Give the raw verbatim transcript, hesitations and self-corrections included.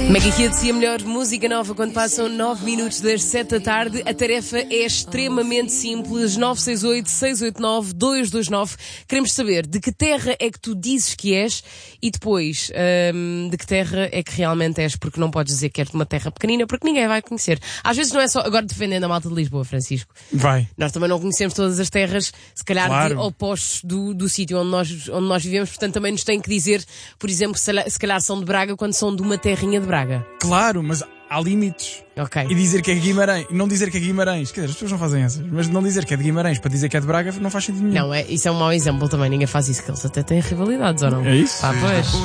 Mega Hits e a melhor música nova quando passam nove minutos das sete da tarde. A tarefa é extremamente simples. nove seis oito, seis oito nove, dois dois nove. Queremos saber de que terra é que tu dizes que és e depois hum, de que terra é que realmente és, porque não podes dizer que és de uma terra pequenina porque ninguém vai conhecer. Às vezes não é só, agora defendendo a malta de Lisboa, Francisco. Vai. Nós também não conhecemos todas as terras, se calhar Claro. de opostos do, do sítio onde nós, onde nós vivemos, portanto também nos têm que dizer, por exemplo, se, se calhar são de Braga quando são de uma terrinha de Braga. Claro, mas há limites. Ok. E dizer que é Guimarães, não dizer que é Guimarães, quer dizer, as pessoas não fazem essas, mas não dizer que é de Guimarães para dizer que é de Braga não faz sentido nenhum. Não, é, isso é um mau exemplo também, ninguém faz isso, que eles até têm rivalidades, ou não? É isso? Pá, pois.